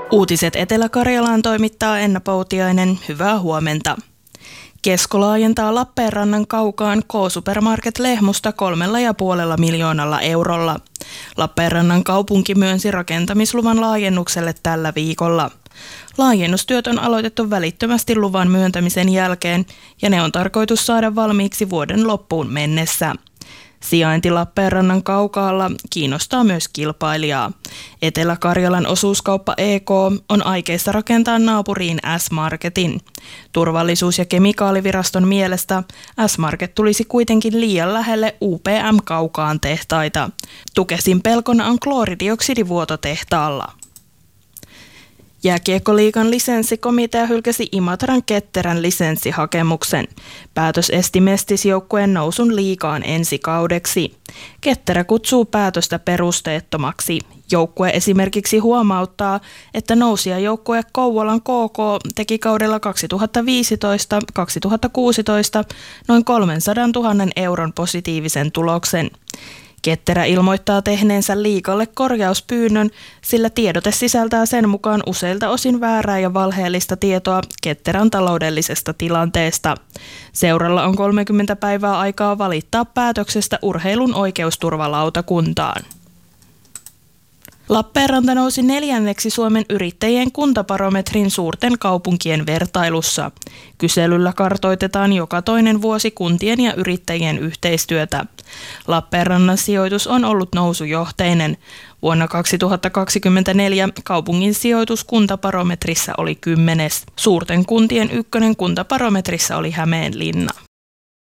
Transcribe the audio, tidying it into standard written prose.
Uutiset Etelä-Karjalaan toimittaa Enna Poutiainen. Hyvää huomenta. Kesko laajentaa Lappeenrannan kaukaan K-Supermarket Lehmusta 3,5 miljoonalla eurolla. Lappeenrannan kaupunki myönsi rakentamisluvan laajennukselle tällä viikolla. Laajennustyöt on aloitettu välittömästi luvan myöntämisen jälkeen ja ne on tarkoitus saada valmiiksi vuoden loppuun mennessä. Sijainti Lappeenrannan kaukaalla kiinnostaa myös kilpailijaa. Etelä-Karjalan osuuskauppa EK on aikeissa rakentaa naapuriin S-Marketin. Turvallisuus- ja kemikaaliviraston mielestä S-Market tulisi kuitenkin liian lähelle UPM-kaukaan tehtaita. Tukesin pelkona on klooridioksidivuoto tehtaalla. Jääkiekkoliigan lisenssikomitea hylkäsi Imatran Ketterän lisenssihakemuksen. Päätös esti Mestis-joukkueen nousun liigaan ensi kaudeksi. Ketterä kutsuu päätöstä perusteettomaksi. Joukkue esimerkiksi huomauttaa, että nousijajoukkue Kouvolan KK teki kaudella 2015-2016 noin 300 000 euron positiivisen tuloksen. Ketterä ilmoittaa tehneensä liigalle korjauspyynnön, sillä tiedote sisältää sen mukaan useilta osin väärää ja valheellista tietoa Ketterän taloudellisesta tilanteesta. Seuralla on 30 päivää aikaa valittaa päätöksestä urheilun oikeusturvalautakuntaan. Lappeenranta nousi 4. Suomen yrittäjien kuntabarometrin suurten kaupunkien vertailussa. Kyselyllä kartoitetaan joka toinen vuosi kuntien ja yrittäjien yhteistyötä. Lappeenrannan sijoitus on ollut nousujohteinen. Vuonna 2024 kaupungin sijoitus kuntabarometrissa oli 10. Suurten kuntien ykkönen kuntabarometrissa oli Hämeenlinna.